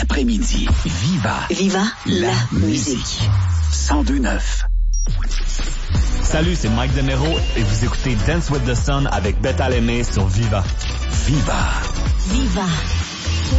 l'après-midi. Viva la musique. 102.9. Salut, c'est Mike Demero et vous écoutez Dance with the Sun avec Beth Alemé sur Viva. Viva.